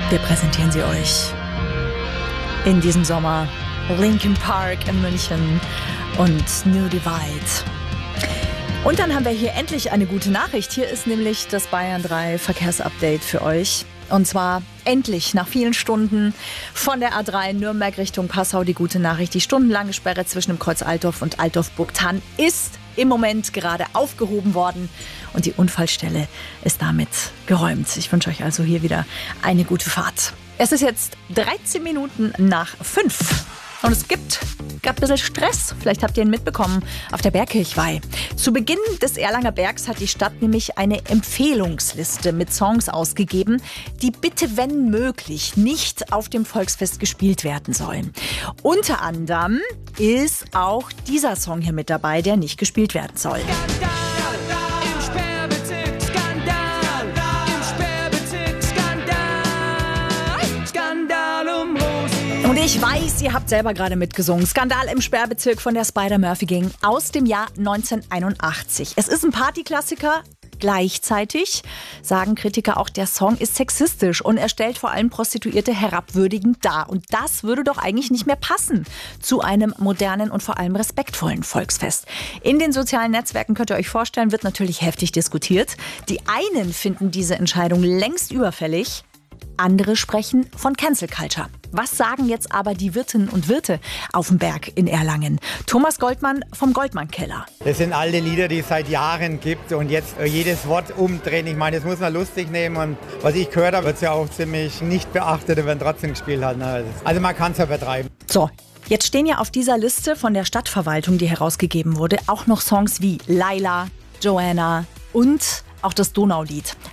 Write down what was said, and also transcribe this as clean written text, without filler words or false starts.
Wir präsentieren sie euch in diesem Sommer. Linkin Park in München und New Divide. Und dann haben wir hier endlich eine gute Nachricht. Hier ist nämlich das Bayern 3 Verkehrsupdate für euch. Und zwar endlich nach vielen Stunden von der A3 Nürnberg Richtung Passau die gute Nachricht. Die stundenlange Sperre zwischen dem Kreuz Altdorf und Altdorf-Burgthann ist im Moment gerade aufgehoben worden. Und die Unfallstelle ist damit geräumt. Ich wünsche euch also hier wieder eine gute Fahrt. Es ist jetzt 13 Minuten nach 5. Und es gab ein bisschen Stress, vielleicht habt ihr ihn mitbekommen, auf der Bergkirchweih. Zu Beginn des Erlanger Bergs hat die Stadt nämlich eine Empfehlungsliste mit Songs ausgegeben, die bitte, wenn möglich, nicht auf dem Volksfest gespielt werden sollen. Unter anderem ist auch dieser Song hier mit dabei, der nicht gespielt werden soll. Und ich weiß, ihr habt selber gerade mitgesungen. Skandal im Sperrbezirk von der Spider-Murphy Gang aus dem Jahr 1981. Es ist ein Partyklassiker. Gleichzeitig sagen Kritiker auch, der Song ist sexistisch und er stellt vor allem Prostituierte herabwürdigend dar. Und das würde doch eigentlich nicht mehr passen zu einem modernen und vor allem respektvollen Volksfest. In den sozialen Netzwerken, könnt ihr euch vorstellen, wird natürlich heftig diskutiert. Die einen finden diese Entscheidung längst überfällig. Andere sprechen von Cancel Culture. Was sagen jetzt aber die Wirtinnen und Wirte auf dem Berg in Erlangen? Thomas Goldmann vom Goldmann-Keller. Das sind alte Lieder, die es seit Jahren gibt und jetzt jedes Wort umdrehen. Ich meine, das muss man lustig nehmen und was ich gehört habe, wird es ja auch ziemlich nicht beachtet und werden trotzdem gespielt halt. Also man kann es ja übertreiben. So, jetzt stehen ja auf dieser Liste von der Stadtverwaltung, die herausgegeben wurde, auch noch Songs wie Laila, Joanna und auch das Donaulied.